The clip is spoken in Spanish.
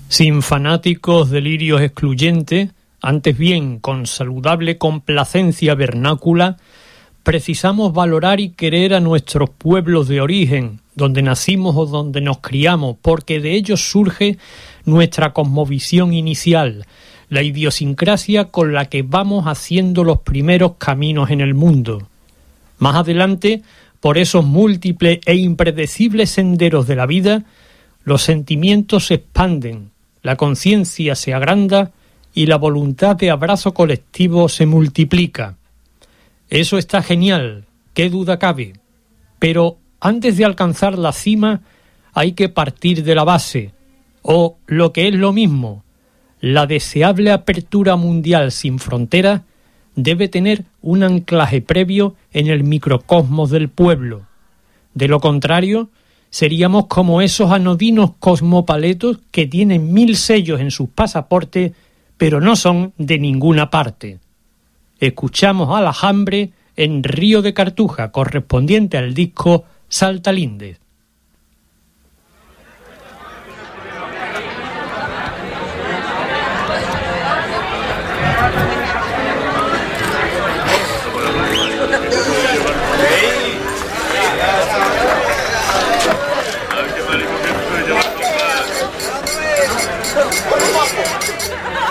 Sin fanáticos delirios excluyentes, antes bien con saludable complacencia vernácula, precisamos valorar y querer a nuestros pueblos de origen, donde nacimos o donde nos criamos, porque de ellos surge nuestra cosmovisión inicial, la idiosincrasia con la que vamos haciendo los primeros caminos en el mundo. Más adelante, por esos múltiples e impredecibles senderos de la vida, los sentimientos se expanden, la conciencia se agranda y la voluntad de abrazo colectivo se multiplica. Eso está genial, qué duda cabe, pero antes de alcanzar la cima hay que partir de la base, o lo que es lo mismo, la deseable apertura mundial sin fronteras debe tener un anclaje previo en el microcosmos del pueblo. De lo contrario, seríamos como esos anodinos cosmopaletos que tienen 1000 sellos en sus pasaportes, pero no son de ninguna parte. Escuchamos a Alhambra en Río de Cartuja, correspondiente al disco Saltalindes.